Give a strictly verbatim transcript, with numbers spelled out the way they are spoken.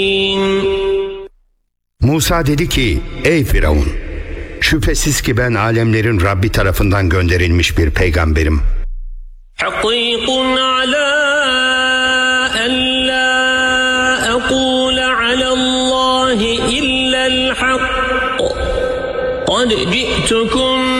Musa dedi ki, ey Firavun, şüphesiz ki ben alemlerin Rabbi tarafından gönderilmiş bir peygamberim. Hakikun ala en la aqule alallahi illa'l hak. Kad ci'tukum